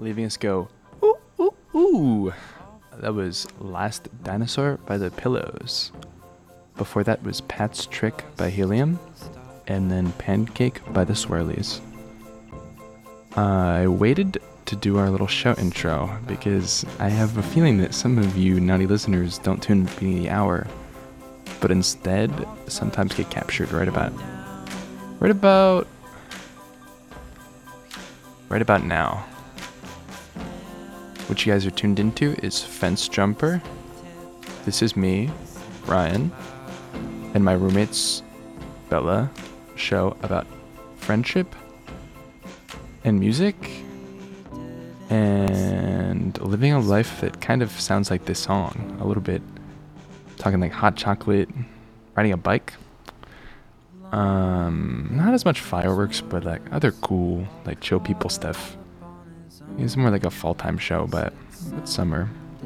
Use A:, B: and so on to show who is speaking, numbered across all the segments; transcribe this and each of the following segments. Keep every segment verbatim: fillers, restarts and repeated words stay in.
A: leaving us go, ooh, ooh, ooh. That was Last Dinosaur by The Pillows. Before that was Pat's Trick by Helium, and then Pancake by The Swirlies. Uh, I waited to do our little show intro because I have a feeling that some of you naughty listeners don't tune in at the beginning of the hour, but instead sometimes get captured right about, right about, right about now. What you guys are tuned into is Fence Jumper. This is me, Ryan, and my roommates, Bella, show about friendship and music and living a life that kind of sounds like this song a little bit. Talking like hot chocolate, riding a bike. Um, not as much fireworks, but like other cool, like chill people stuff. It's more like a fall-time show, but it's summer.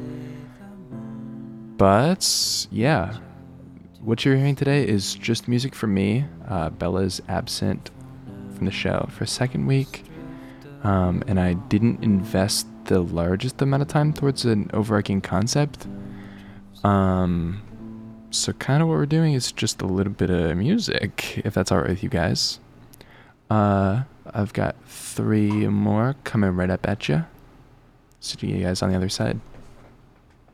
A: But yeah, what you're hearing today is just music from me. Uh, Bella's absent from the show for a second week, um, and I didn't invest the largest amount of time towards an overarching concept. Um, so kind of what we're doing is just a little bit of music, if that's alright with you guys. Uh, I've got three more coming right up at you. See you guys on the other side.